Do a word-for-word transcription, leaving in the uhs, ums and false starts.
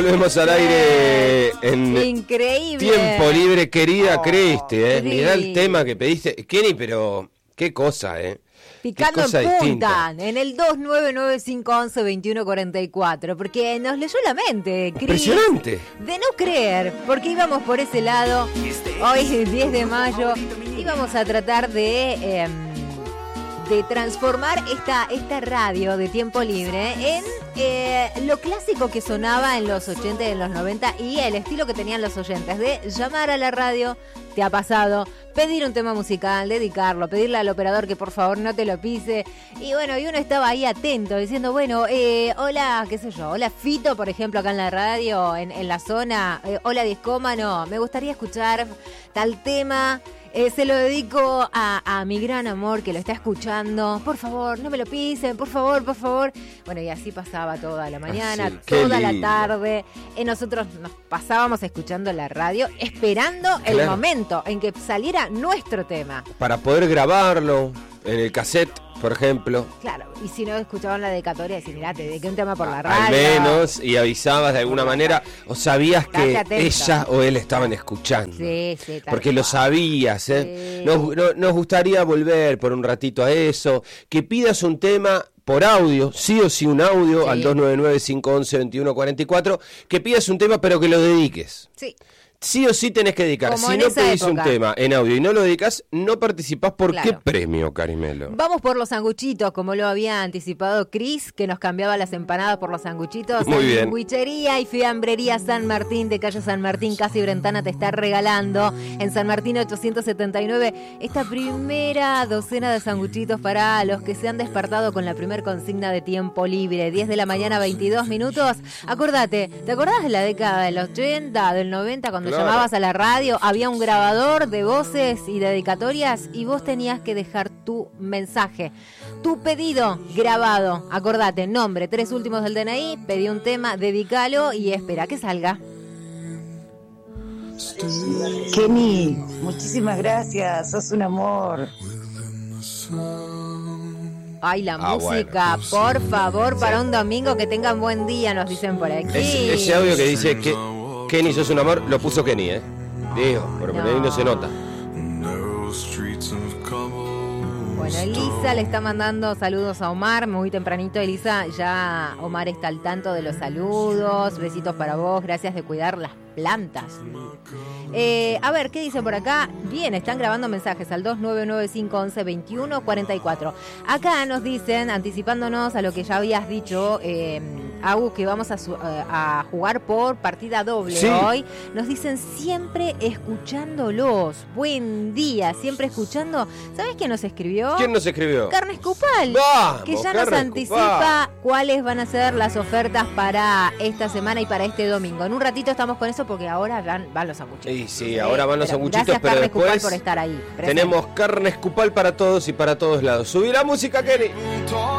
Volvemos al aire en Increíble. Tiempo Libre, querida Oh, Cristi, ¿eh? sí. Mirá el tema que pediste. Kenny, pero qué cosa, ¿eh? Picando cosa en punta, distinta. en el dos nueve nueve cinco once veintiuno cuarenta y cuatro, porque nos leyó la mente, Cris. Impresionante. De no creer, porque íbamos por ese lado, hoy es diez de mayo, íbamos a tratar de, eh, de transformar esta, esta radio de Tiempo Libre en eh, lo clásico que sonaba en los ochenta y en los noventa y el estilo que tenían los oyentes, de llamar a la radio, te ha pasado, pedir un tema musical, dedicarlo, pedirle al operador que por favor no te lo pise. Y bueno, y uno estaba ahí atento, diciendo, bueno, eh, hola, qué sé yo, hola Fito, por ejemplo, acá en la radio, en, en la zona, eh, hola Discómano, me gustaría escuchar tal tema. Eh, se lo dedico a, a mi gran amor que lo está escuchando. Por favor, no me lo pisen, por favor, por favor. Bueno, y así pasaba toda la mañana, Así, qué toda la lindo. tarde. Y nosotros nos pasábamos escuchando la radio, esperando el Claro. momento en que saliera nuestro tema. Para poder grabarlo en el cassette, por ejemplo. Claro, y si no escuchaban la dedicatoria, decían, mirá, te dediqué un tema por la radio. Al menos, y avisabas de alguna manera, o sabías Estate que atento. ella o él estaban escuchando. Sí, sí, tal Porque lo cual. sabías, ¿eh? Sí. Nos, no- nos gustaría volver por un ratito a eso, que pidas un tema por audio, sí o sí un audio, Sí. al dos nueve nueve cinco once veintiuno cuarenta y cuatro, que pidas un tema pero que lo dediques. Sí. Sí o sí tenés que dedicar. Como Si en no esa pedís un época. tema en audio y no lo dedicas, no participás. ¿Por Claro. qué premio, Carimelo? Vamos por los sanguchitos, como lo había anticipado Cris, que nos cambiaba las empanadas por los sanguchitos. Muy bien. Sandwichería y fiambrería San Martín, de calle San Martín, casi Brentana, te está regalando en San Martín ochocientos setenta y nueve esta primera docena de sanguchitos para los que se han despertado con la primer consigna de Tiempo Libre. diez de la mañana, veintidós minutos. Acordate, ¿te acordás de la década del ochenta, del noventa, cuando Claro. llamabas a la radio? Había un grabador de voces y dedicatorias y vos tenías que dejar tu mensaje, tu pedido grabado. Acordate, nombre, tres últimos del D N I, pedí un tema, dedicalo y espera que salga. Kenny, muchísimas gracias, sos un amor. Ay, la Ah, música, por favor, para un domingo, que tengan buen día, nos dicen por aquí. Ese, ese audio que dice que Kenny sos un amor, lo puso Kenny, ¿eh? Digo, pero por ahí no se nota. Bueno, Elisa le está mandando saludos a Omar, muy tempranito. Elisa, ya Omar está al tanto de los saludos. Besitos para vos, gracias de cuidar las plantas. Eh, a ver, ¿qué dicen por acá? Bien, están grabando mensajes al dos nueve nueve cinco once veintiuno cuarenta y cuatro. Acá nos dicen, anticipándonos a lo que ya habías dicho, eh, Agus, que vamos a, su- a jugar por partida doble Sí. hoy. Nos dicen siempre escuchándolos. Buen día, siempre escuchando. ¿Sabes quién nos escribió? ¿Quién nos escribió? Carnes Cupal, Vamos, que ya nos Carnes anticipa cuáles van a ser las ofertas para esta semana y para este domingo. En un ratito estamos con eso porque ahora van, van los sanguchitos. Y sí, ahora van los Pero sanguchitos, gracias, pero Carnes Cupal, después por estar ahí. presente. tenemos carne escupal para todos y para todos lados. Subí la música, Kenny.